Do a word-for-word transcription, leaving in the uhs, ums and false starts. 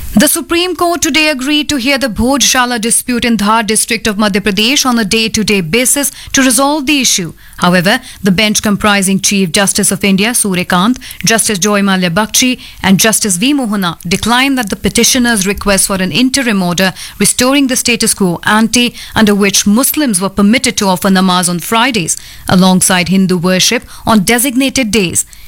The Supreme Court today agreed to hear the Bhojshala dispute in Dhar district of Madhya Pradesh on a day-to-day basis to resolve the issue. However, the bench comprising Chief Justice of India Suryakant, Justice Joy Malia Bakshi and Justice V. Mohana declined that the petitioner's request for an interim order restoring the status quo ante under which Muslims were permitted to offer namaz on Fridays alongside Hindu worship on designated days.